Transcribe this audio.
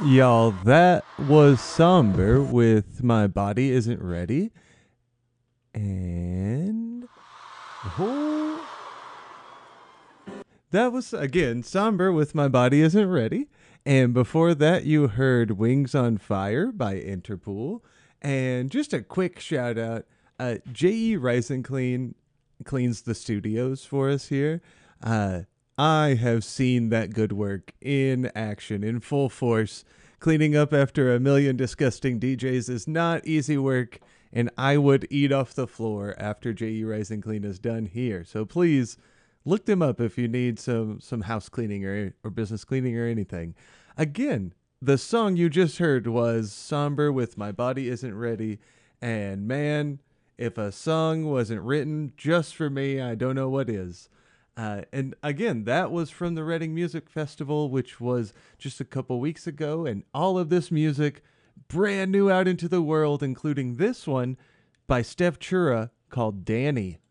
Y'all, that was Somber with My Body Isn't Ready. And. Oh, that was, again, Somber with My Body Isn't Ready. And before that, you heard Wings on Fire by Interpol. And just a quick shout out J.E. Clean cleans the studios for us here. Uh, I have seen that good work in action, in full force. Cleaning up after a million disgusting DJs is not easy work, and I would eat off the floor after J.E. Clean is done here. So please look them up if you need some house cleaning or business cleaning or anything. Again, the song you just heard was Somber with My Body Isn't Ready. And man, if a song wasn't written just for me, I don't know what is. And again, that was from the Reading Music Festival, which was just a couple weeks ago. And all of this music, brand new out into the world, including this one by Steph Chura called Danny.